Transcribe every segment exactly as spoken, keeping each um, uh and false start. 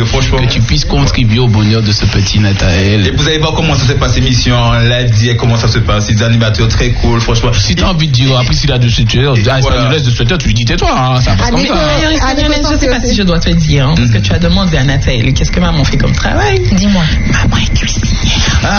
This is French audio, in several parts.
franchement. Que tu puisses contribuer au bonheur de ce petit Nathaël. Et vous allez voir comment ça se passe l'émission, live direct, comment ça se passe. C'est des animateurs très cool, franchement. Si t'as envie de dire, après s'il a de souhaiteurs, voilà. de souhaiteurs, tu lui dis tais-toi, hein, ça passe comme ça. Je ne sais pas si je dois te dire, hein, parce que tu as demandé à Nathaël, qu'est-ce que maman fait comme travail? Dis-moi. Maman est cuisinière. Ah.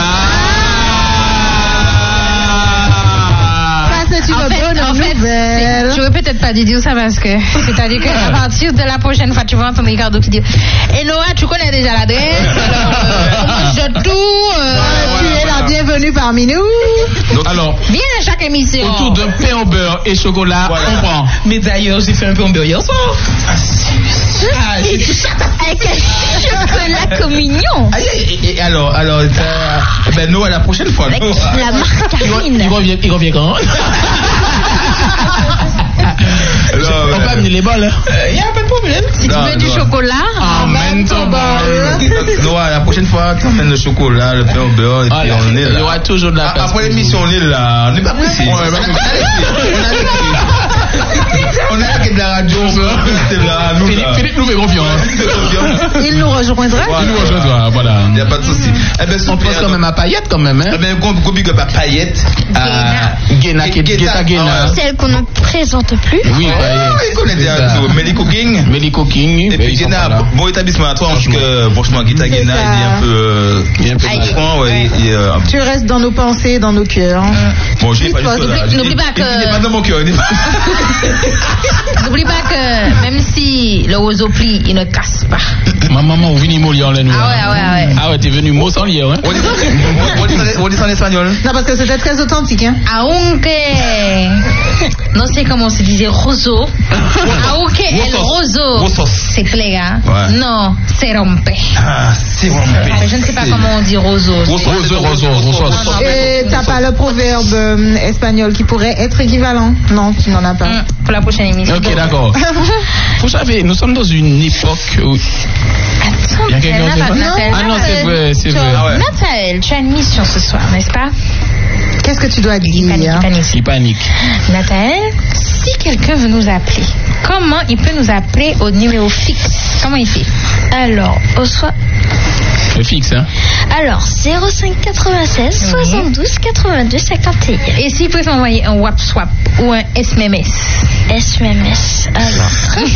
C'est une en fait, bonne en nouvelle. Fait, je ne vais peut-être pas dire ça parce que c'est-à-dire qu'à partir de la prochaine fois, tu vas entendre Ricardo qui dit et Nora, tu connais déjà l'adresse, alors euh, je tout. Euh, tu es la bienvenue parmi nous. Donc, alors, viens à chaque émission. Autour d'un pain au beurre et chocolat, voilà. On prend. Mais d'ailleurs, j'ai fait un pain au beurre hier soir. Ah, avec un chocolat communion. Ah, et, et alors, alors, euh, ben nous à la prochaine fois. Avec nous, la margarine. Il revient, il revient quand? Alors, on peut amener les balles. Il n'y a pas de problème. Si non, tu veux non. du chocolat, emmène ton bol. Non, la prochaine fois, tu emmènes le chocolat, le pain au beurre, et puis on est là. Il y aura toujours de la place. Après l'émission, on est là. On n'est pas pressé. On a on a avec de la radio, c'est là. Philippe nous fait confiance. Il nous rejoindra. Il nous rejoindra, voilà. Il n'y a pas de souci. Eh ben, on pense quand même à Payette, quand même. Eh ben, gros big up à Payette. Guéna, Guéna, Guéna. Celle qu'on ne présente plus. Oui, il connaît déjà tout. Mélico King. Mélico King. Et puis Guéna, bon établissement à toi, parce que franchement, Guéna, Guéna, il est un peu. Il est un peu franc, ouais. Tu restes dans nos pensées, dans nos cœurs. Bon, je n'ai pas du tout là. N'oublie pas que. Il n'est pas dans mon cœur. N'oublie pas que même si le roseau plie, il ne casse pas. Ma maman, vous venez mourir en l'aine. Ah ouais, ah ouais, ah ouais. Ah ouais, t'es venu mot sans lire, hein. On dit ça en espagnol. Non, parce que c'était très authentique, hein. Aunque. Non, c'est comment on se disait roseau. Aunque el roseau se plega. Non, se rompe. Ah, se rompe. Je ne sais pas comment on dit roseau. Roseau, roseau, roseau. Et t'as pas le proverbe euh, espagnol qui pourrait être équivalent? Non, tu n'en as pas. Mmh, pour la prochaine émission. Ok, d'accord. Vous savez, nous sommes dans une époque où... Attends, il y a quelqu'un qui Nathaël, Ah non, c'est vrai, c'est vrai. Ah ouais. Nathaël, tu as une mission ce soir, n'est-ce pas? Qu'est-ce que tu dois dire? Il panique, il panique. Il panique. Nathaël, si quelqu'un veut nous appeler, comment il peut nous appeler au numéro fixe? Comment il fait? Alors, au soir... Le fixe, hein? Alors, zéro cinq quatre-vingt-seize soixante-douze quatre-vingt-deux cinquante et un. Et s'il peut m'envoyer un WhatsApp ou un S M S? S M S, alors.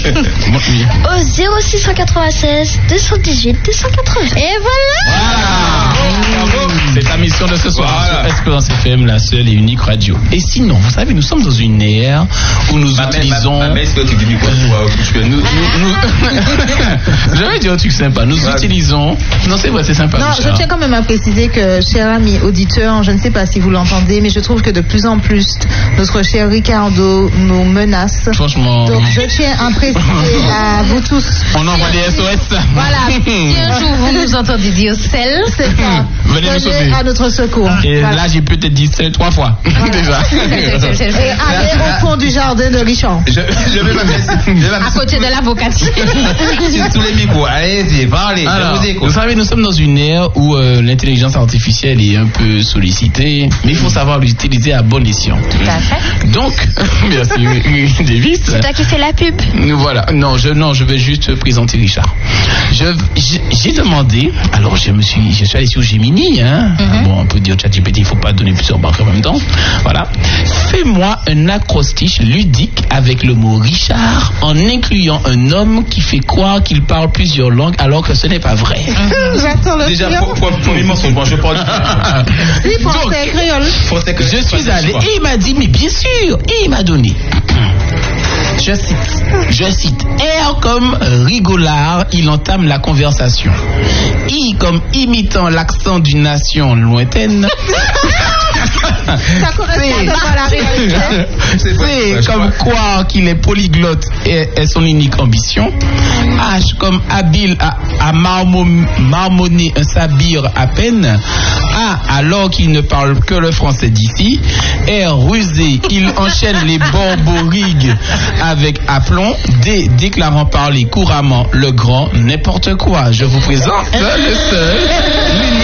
Au zéro six cent quatre-vingt-seize deux cent dix-huit deux cent quatre-vingts. Et voilà! Voilà. C'est la mission de ce soir. Voilà. Sur Espérance F M, la seule et unique radio. Et sinon, vous savez, nous sommes dans une ère où nous ma utilisons. Ma, ma, ma est-ce que tu dis quoi? Nous, nous, nous... J'avais dit un truc sympa. Nous ouais. utilisons. Non, c'est vrai, c'est sympa. Non, je tiens quand même à préciser que, cher ami auditeur, je ne sais pas si vous l'entendez, mais je trouve que de plus en plus, notre cher Ricardo nous menace. Franchement. Donc, je tiens à préciser à vous tous. On envoie des S O S. Voilà. Si un jour vous nous entendez dire celle, c'est ça. Venez nous sauver. À notre secours. Et voilà. Là, j'ai peut-être dit celle trois fois. Voilà. Déjà. Et allez au fond du jardin de Richard. Je, je vais me à côté de l'avocatier. Sur tous les micros. Allez-y, parlez. Alors, vous savez, nous sommes dans une ère où euh, l'intelligence artificielle est un peu sollicitée, mais il faut savoir l'utiliser à bon escient. Tout à fait. Donc, merci Davis. C'est toi qui fais la pub. Voilà. Non, je non, je vais juste présenter Richard. Je j'ai demandé. Alors, je me suis, je suis allé sur Gemini. Hein. Mm-hmm. Bon, on peut dire ChatGPT, il faut pas donner plusieurs marques en même temps. Voilà. Fais-moi un acrostiche ludique avec le mot Richard, en incluant un homme qui fait croire qu'il parle plusieurs langues alors que ce n'est pas vrai. Mm-hmm. J'attends le Déjà, pour, pour, pour les mensonges, moi je parle. Oui, français, créole. Je suis allé et il m'a dit, mais bien sûr, et il m'a donné. Je cite, je cite, R comme rigolard, il entame la conversation. I comme imitant l'accent d'une nation lointaine. Ça correspond à la réalité. C comme croire qu'il est polyglotte et est son unique ambition. H comme habile à, à marmon, marmonner un sabir à peine. A alors qu'il ne parle que le français d'ici. R rusé, il enchaîne les borborigues avec aplomb. D déclarant parler couramment le grand n'importe quoi. Je vous présente le seul, l'unique